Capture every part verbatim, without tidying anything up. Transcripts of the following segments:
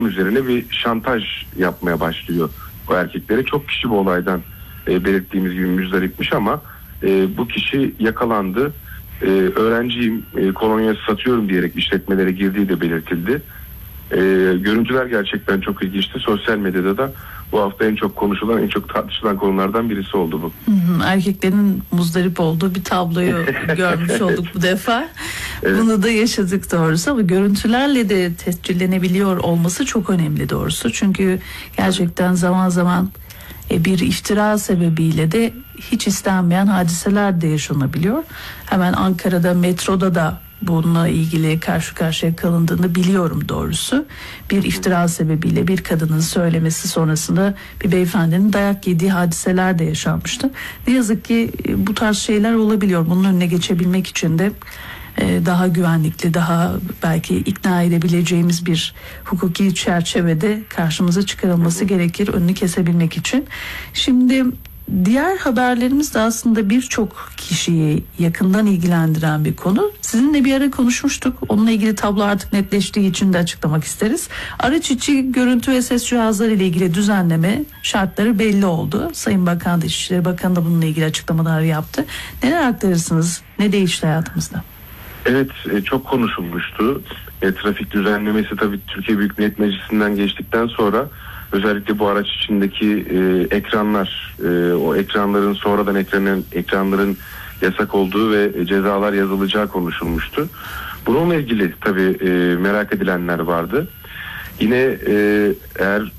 üzerine bir şantaj yapmaya başlıyor bu erkeklere. Çok kişi bu olaydan e, belirttiğimiz gibi müzdaripmiş ama e, bu kişi yakalandı. E, öğrenciyim, e, kolonya satıyorum diyerek işletmelere girdiği de belirtildi. E, görüntüler gerçekten çok ilginçti. Sosyal medyada da bu hafta en çok konuşulan, en çok tartışılan konulardan birisi oldu bu. Hı hı, erkeklerin muzdarip olduğu bir tabloyu görmüş olduk bu defa. Evet. Bunu da yaşadık doğrusu ama görüntülerle de tescillenebiliyor olması çok önemli doğrusu. Çünkü gerçekten zaman zaman bir iftira sebebiyle de hiç istenmeyen hadiseler de yaşanabiliyor. Hemen Ankara'da metroda da bununla ilgili karşı karşıya kalındığını biliyorum doğrusu. Bir iftira sebebiyle bir kadının söylemesi sonrasında bir beyefendinin dayak yediği hadiseler de yaşanmıştı. Ne yazık ki bu tarz şeyler olabiliyor. Bunun önüne geçebilmek için de daha güvenlikli, daha belki ikna edebileceğimiz bir hukuki çerçevede karşımıza çıkarılması gerekir önünü kesebilmek için. Şimdi diğer haberlerimiz de aslında birçok kişiyi yakından ilgilendiren bir konu. Sizinle bir ara konuşmuştuk. Onunla ilgili tablo artık netleştiği için de açıklamak isteriz. Araç içi görüntü ve ses cihazları ile ilgili düzenleme şartları belli oldu. Sayın Bakan, Dışişleri Bakanı da bununla ilgili açıklamalar yaptı. Neler aktarırsınız? Ne değişti hayatımızda? Evet, çok konuşulmuştu. E, trafik düzenlemesi tabii Türkiye Büyük Millet Meclisi'nden geçtikten sonra özellikle bu araç içindeki e, ekranlar, e, o ekranların sonradan ekranların, ekranların yasak olduğu ve cezalar yazılacağı konuşulmuştu. Bununla ilgili tabii e, merak edilenler vardı. Yine e, eğer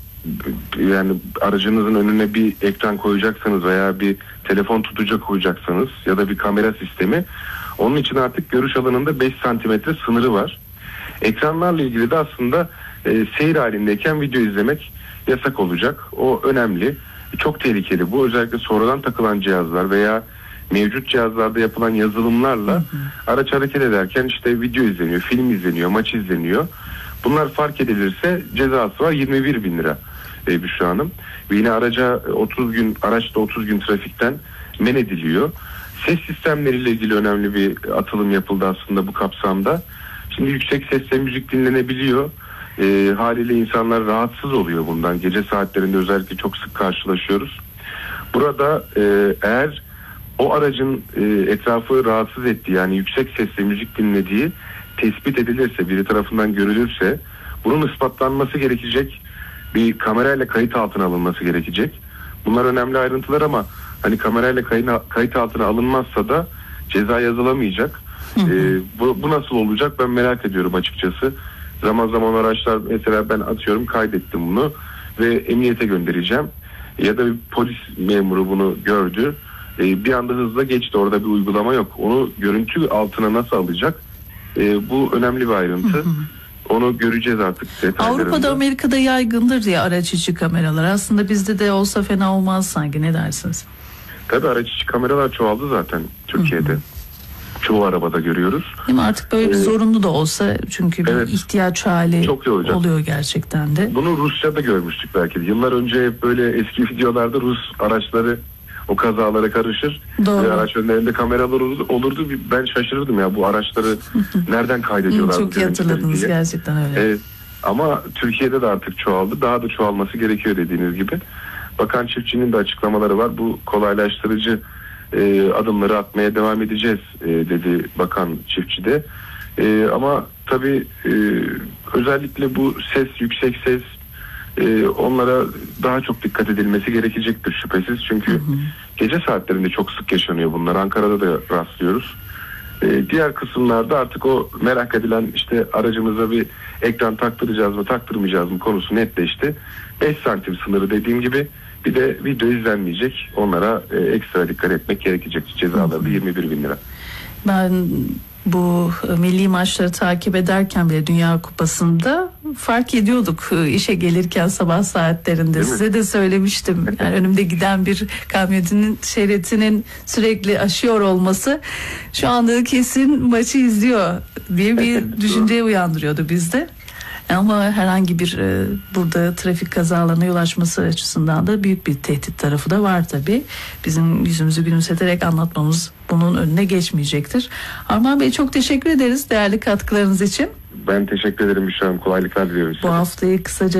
yani aracınızın önüne bir ekran koyacaksanız veya bir telefon tutucu koyacaksanız ya da bir kamera sistemi, onun için artık görüş alanında beş santimetre sınırı var. Ekranlarla ilgili de aslında e, seyir halindeyken video izlemek yasak olacak. O önemli. Çok tehlikeli bu. Özellikle sonradan takılan cihazlar veya mevcut cihazlarda yapılan yazılımlarla hı hı. araç hareket ederken işte video izleniyor, film izleniyor, maç izleniyor. Bunlar fark edilirse cezası var yirmi bir bin lira e, Büşra Hanım. Ve yine araca otuz gün, araçta otuz gün trafikten men ediliyor. Ses sistemleriyle ilgili önemli bir atılım yapıldı aslında bu kapsamda. Şimdi yüksek sesle müzik dinlenebiliyor. E, haliyle insanlar rahatsız oluyor bundan. Gece saatlerinde özellikle çok sık karşılaşıyoruz. Burada e, eğer o aracın e, etrafı rahatsız ettiği, yani yüksek sesle müzik dinlediği tespit edilirse, biri tarafından görülürse bunun ispatlanması gerekecek. Bir kamerayla kayıt altına alınması gerekecek. Bunlar önemli ayrıntılar ama hani kamerayla kayıt, kayıt altına alınmazsa da ceza yazılamayacak. Hı hı. E, bu, bu nasıl olacak ben merak ediyorum açıkçası. Zaman zaman araçlar, mesela ben atıyorum kaydettim bunu ve emniyete göndereceğim. Ya da bir polis memuru bunu gördü. E, bir anda hızla geçti, orada bir uygulama yok. Onu görüntü altına nasıl alacak? E, bu önemli bir ayrıntı. Hı hı. Onu göreceğiz artık detaylarında. Avrupa'da, Amerika'da yaygındır diye araç içi kameralar. Aslında bizde de olsa fena olmaz sanki. Ne dersiniz? Tabii araç içi kameralar çoğaldı zaten Türkiye'de. Hı hı. Çoğu arabada görüyoruz. Değil mi? Artık böyle bir ee, zorunlu da olsa, çünkü bir evet, ihtiyaç hali oluyor gerçekten de. Bunu Rusya'da görmüştük belki de. Yıllar önce böyle eski videolarda Rus araçları o kazalara karışır. Doğru. Araç önlerinde kameralar olurdu. olurdu. Ben şaşırırdım ya, bu araçları nereden kaydediyorlar? Çok iyi hatırladınız diye. Gerçekten öyle. Evet. Ama Türkiye'de de artık çoğaldı. Daha da çoğalması gerekiyor dediğiniz gibi. Bakan Çiftçi'nin de açıklamaları var. Bu kolaylaştırıcı e, adımları atmaya devam edeceğiz e, dedi Bakan Çiftçi de. E, ama tabii e, özellikle bu ses, yüksek ses, e, onlara daha çok dikkat edilmesi gerekecektir şüphesiz. Çünkü hı hı. gece saatlerinde çok sık yaşanıyor bunlar. Ankara'da da rastlıyoruz. E, diğer kısımlarda artık o merak edilen, işte aracımıza bir ekran taktıracağız mı taktırmayacağız mı konusu netleşti. beş santim sınırı dediğim gibi, bir de video izlenmeyecek. Onlara e, ekstra dikkat etmek gerekecek. Cezaları da yirmi bir bin lira. Ben bu milli maçları takip ederken bile Dünya Kupası'nda fark ediyorduk işe gelirken sabah saatlerinde. Size de söylemiştim. Yani önümde giden bir kamyonetin şeritinin sürekli aşıyor olması şu anda kesin maçı izliyor diye bir düşünceye uyandırıyordu bizde. Ama herhangi bir e, burada trafik kazalarına yol açması açısından da büyük bir tehdit tarafı da var tabii. Bizim yüzümüzü gülümseterek anlatmamız bunun önüne geçmeyecektir. Armağan Bey, çok teşekkür ederiz değerli katkılarınız için. Ben teşekkür ederim Büşra Hanım. Kolaylıklar diliyorum size. Bu haftayı kısaca